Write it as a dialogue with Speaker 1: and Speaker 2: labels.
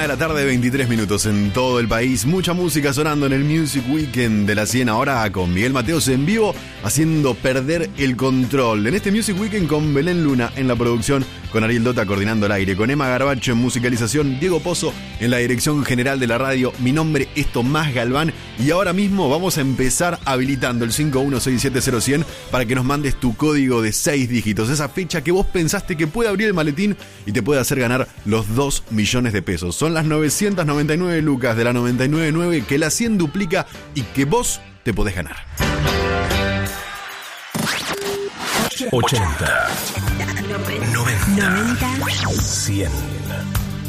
Speaker 1: de la tarde, 23 minutos en todo el país. Mucha música sonando en el Music Weekend de la 100, ahora con Miguel Mateos en vivo, haciendo perder el control. En este Music Weekend con Belén Luna en la producción, con Ariel Dota coordinando el aire, con Emma Garbacho en musicalización, Diego Pozo en la dirección general de la radio. Mi nombre es Tomás Galván y ahora mismo vamos a empezar habilitando el 51670100 para que nos mandes tu código de 6 dígitos, esa fecha que vos pensaste que puede abrir el maletín y te puede hacer ganar los 2 millones de pesos. Son las 999 lucas de la 999 que la 100 duplica y que vos te podés ganar.
Speaker 2: 80 90 100